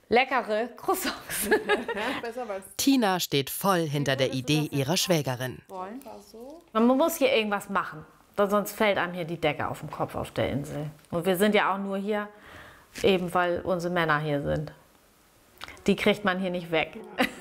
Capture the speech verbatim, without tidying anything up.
leckere Croissants. Tina steht voll hinter der Idee ihrer Schwägerin. Man muss hier irgendwas machen, sonst fällt einem hier die Decke auf den Kopf auf der Insel. Und wir sind ja auch nur hier, eben weil unsere Männer hier sind. Die kriegt man hier nicht weg.